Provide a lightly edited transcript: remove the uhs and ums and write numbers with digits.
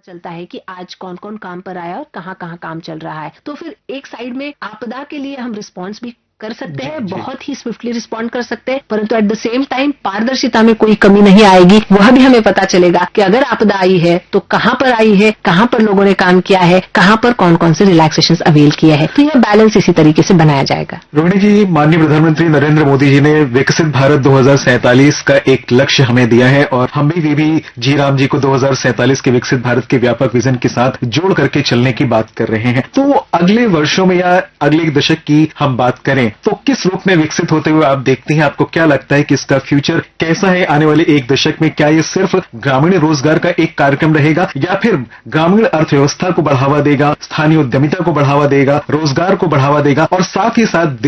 चलता है कि आज कौन कौन काम पर आया और कहाँ कहाँ काम चल रहा है। तो फिर एक साइड में आपदा के लिए हम रिस्पॉन्स भी कर सकते हैं, बहुत ही स्विफ्टली रिस्पॉन्ड कर सकते हैं, परंतु एट द सेम टाइम पारदर्शिता में कोई कमी नहीं आएगी। वह भी हमें पता चलेगा कि अगर आपदा आई है तो कहां पर आई है, कहां पर लोगों ने काम किया है, कहां पर कौन कौन से रिलैक्सेशन अवेल किए हैं। तो यह बैलेंस इसी तरीके से बनाया जाएगा। रोहिणी जी, माननीय प्रधानमंत्री नरेंद्र मोदी जी ने विकसित भारत 2047 का एक लक्ष्य हमें दिया है और हम भी जी राम जी को 2047 के विकसित भारत के व्यापक विजन के साथ जोड़ करके चलने की बात कर रहे हैं। तो अगले वर्षों में या अगले दशक की हम बात करें तो किस रूप में विकसित होते हुए आप देखते हैं? आपको क्या लगता है कि इसका फ्यूचर कैसा है आने वाले एक दशक में? क्या ये सिर्फ ग्रामीण रोजगार का एक कार्यक्रम रहेगा या फिर ग्रामीण अर्थव्यवस्था को बढ़ावा देगा, स्थानीय उद्यमिता को बढ़ावा देगा, रोजगार को बढ़ावा देगा और साथ ही साथ